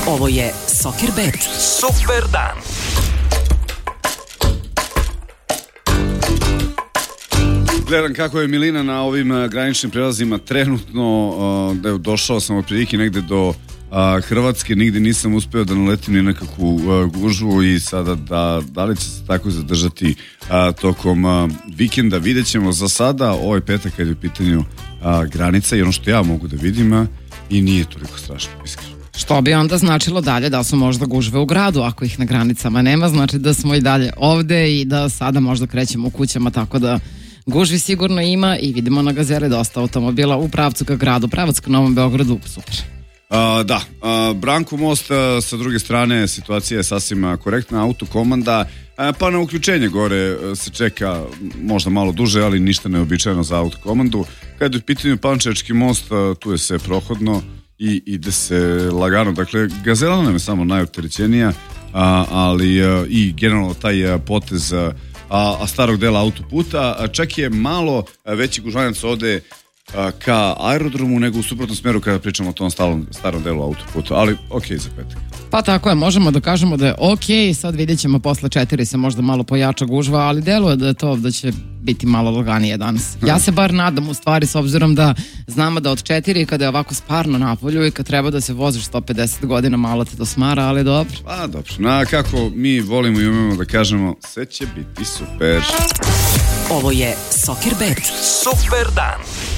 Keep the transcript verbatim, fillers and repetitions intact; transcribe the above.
Ovo je Soccerbet. Super dan. Gledam kako je Milina na ovim graničnim prelazima trenutno, uh, da je došao sam otprilike negde do uh, Hrvatske, nigde nisam uspeo da naletim ni nekakvu uh, gužvu i sada da, da li će se tako zadržati uh, tokom uh, vikenda, vidjet ćemo. Za sada, ovaj petak kad je u pitanju uh, granica i ono što ja mogu da vidim uh, i nije toliko strašno, iskreno. Što bi onda značilo dalje da su možda gužve u gradu, ako ih na granicama nema, znači da smo i dalje ovde i da sada možda krećemo u kućama, tako da gužvi sigurno ima i vidimo na Gazeli dosta automobila u pravcu ka gradu, pravac ka Novom Beogradu, super. Uh, da, uh, Branko most, uh, sa druge strane situacija je sasvim uh, korektna, autokomanda, uh, pa na uključenje gore uh, se čeka možda malo duže, ali ništa neobičajeno za autokomandu. Kad je u pitanju Pančevački most, uh, tu je sve prohodno i ide se lagano, dakle Gazela nam je samo najopterećenija, uh, ali uh, i generalno taj uh, potez uh, a, a starog dela autoputa, a čak je malo veći gužvanac ovde a, ka aerodromu nego u suprotnom smeru kada pričamo o tom stalom, starom delu autoputa, ali ok za petak. Pa tako je, možemo da kažemo da je ok, sad vidjet ćemo posle četiri se možda malo pojača gužva, ali deluje da je to da će biti malo laganije danas. Ja se bar nadam u stvari, s obzirom da znamo da od četiri kada je ovako sparno napolju i kad treba da se voziš sto pedeset godina malo te to smara, ali dobro. Pa dobro, na kako mi volimo i umemo da kažemo, sve će biti super. Ovo je Soccerbet. Super dan.